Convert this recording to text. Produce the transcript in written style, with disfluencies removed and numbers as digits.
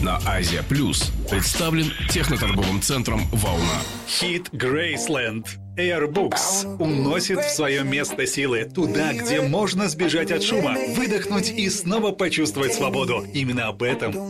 на Азия Плюс представлен техноторговым центром «Волна». Хит Graceland. Airbooks уносит в свое место силы, туда, где можно сбежать от шума, выдохнуть и снова почувствовать свободу. Именно об этом